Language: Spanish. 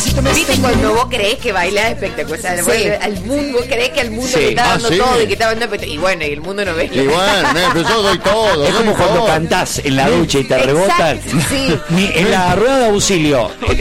pasito me ¿Viste cuando vos creés que bailás espectacular? Sí. Al mundo, vos creés que al mundo Sí. le está dando sí. todo y que está dando y bueno, y el mundo no ve. Y bueno, pero yo doy todo. Es doy como cuando todo. cantás en la ducha y te Exacto, rebotan. sí. En la rueda de auxilio,